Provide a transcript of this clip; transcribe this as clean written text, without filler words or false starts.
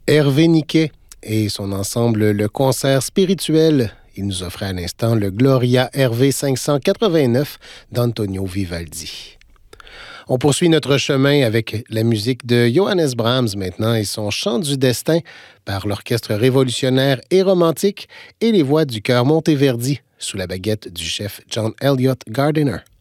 Hervé Niquet et son ensemble Le Concert Spirituel. Il nous offrait à l'instant le Gloria Hervé 589 d'Antonio Vivaldi. On poursuit notre chemin avec la musique de Johannes Brahms maintenant et son Chant du destin par l'Orchestre révolutionnaire et romantique et les voix du chœur Monteverdi sous la baguette du chef John Elliott Gardiner.